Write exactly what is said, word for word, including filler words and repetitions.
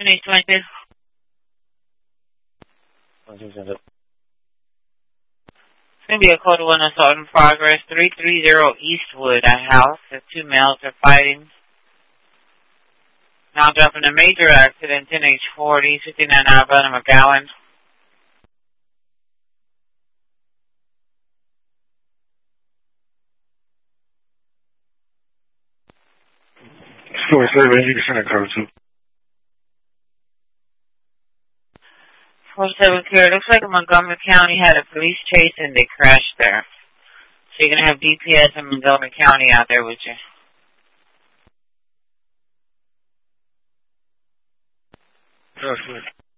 East twenty-two. It's going to be a code one assault in progress. three thirty Eastwood, a house. The two males are fighting. Now dropping a major accident, ten H forty, fifty-nine Alabama McGowan. four seven, you can send a code to. four seven clear. Looks like Montgomery County had a police chase and they crashed there. So you're going to have D P S in Montgomery County out there with you. That's good.